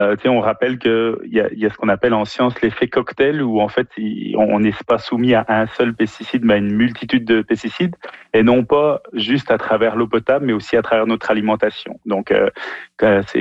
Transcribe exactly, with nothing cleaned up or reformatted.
Euh, tu sais, on rappelle qu'il y a, il y a ce qu'on appelle en science l'effet cocktail, où en fait, il- on n'est pas soumis à un seul pesticide, mais à une multitude de pesticides, et non pas juste à travers l'eau potable, mais aussi à travers notre alimentation. Donc, euh, c'est